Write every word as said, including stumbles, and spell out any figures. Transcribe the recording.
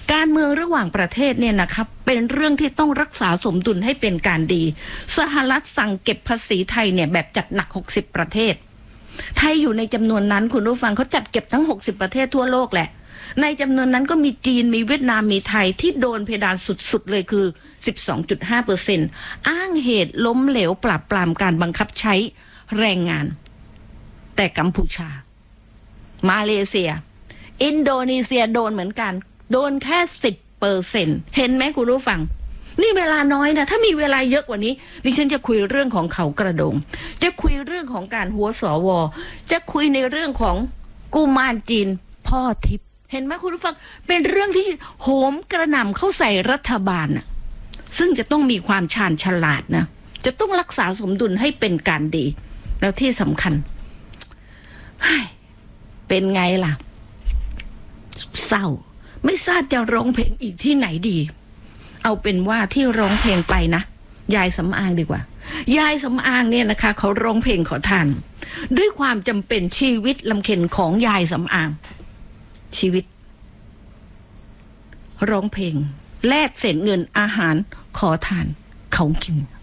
การเมืองระหว่างประเทศเนี่ยนะครับเป็นเรื่องที่ต้องรักษาสมดุลให้เป็นการดีสหรัฐสั่งเก็บภาษีไทยเนี่ยแบบจัดหนักหกสิบประเทศไทยอยู่ในจำนวนนั้นคุณผู้ฟังเขาจัดเก็บทั้งหกสิบประเทศทั่วโลกแหละในจำนวนนั้นก็มีจีนมีเวียดนามมีไทยที่โดนเพดานสุดๆเลยคือ สิบสองจุดห้าเปอร์เซ็นต์ อ้างเหตุล้มเหลวปราบปรามการบังคับใช้แรงงานแต่กัมพูชามาเลเซียอินโดนีเซียโดนเหมือนกันโดนแค่ สิบเปอร์เซ็นต์ เห็นไหมคุณผู้ฟังนี่เวลาน้อยนะถ้ามีเวลาเยอะกว่านี้ดิฉันจะคุยเรื่องของเขากระโดงจะคุยเรื่องของการหัวสวจะคุยในเรื่องของกุมารจีนพ่อทิพย์เห็นไหมคุณผู้ฟังเป็นเรื่องที่โหมกระหน่ำเข้าใส่รัฐบาลน่ะซึ่งจะต้องมีความชาญฉลาดนะจะต้องรักษาสมดุลให้เป็นการดีแล้วที่สำคัญเป็นไงล่ะเศร้าไม่ทราบจะร้องเพลงอีกที่ไหนดีเอาเป็นว่าที่ร้องเพลงไปนะยายสำอางดีกว่ายายสำอางเนี่ยนะคะเขาร้องเพลงขอทานด้วยความจำเป็นชีวิตลำเค็ญของยายสำอางชีวิตร้องเพลงแลกเศษเงินอาหารขอทานเขากิน